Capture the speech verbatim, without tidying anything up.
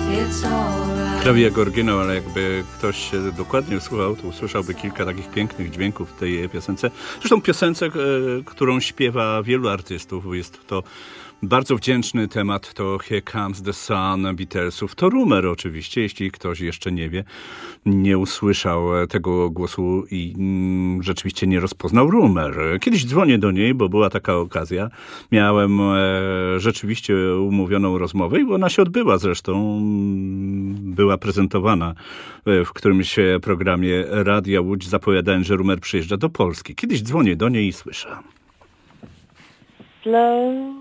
it's alright. Prawie jak oryginał, ale jakby ktoś się dokładnie słuchał, to usłyszałby kilka takich pięknych dźwięków w tej piosence. Zresztą piosence, e, którą śpiewa wielu artystów. Jest to bardzo wdzięczny temat, to Here Comes the Sun Beatlesów. To Rumer oczywiście, jeśli ktoś jeszcze nie wie, nie usłyszał tego głosu i mm, rzeczywiście nie rozpoznał Rumer. Kiedyś dzwonię do niej, bo była taka okazja. Miałem e, rzeczywiście umówioną rozmowę i ona się odbyła zresztą. Była prezentowana w którymś programie Radia Łódź, zapowiadając, że Rumer przyjeżdża do Polski. Kiedyś dzwonię do niej i słyszę. Slow